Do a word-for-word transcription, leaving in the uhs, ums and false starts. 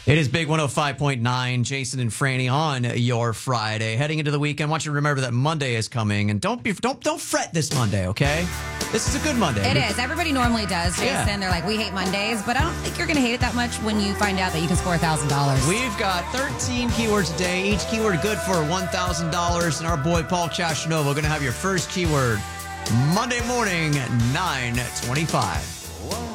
It is Big one oh five point nine, Jason and Franny on your Friday. Heading into the weekend, I want you to remember that Monday is coming, and don't be don't don't fret this Monday, okay? This is a good Monday. It is. Everybody normally does, Jason. Yeah. They're like, we hate Mondays, but I don't think you're going to hate it that much when you find out that you can score one thousand dollars. We've got thirteen keywords a day, each keyword good for one thousand dollars, and our boy Paul Chashanova going to have your first keyword Monday morning, nine twenty-five.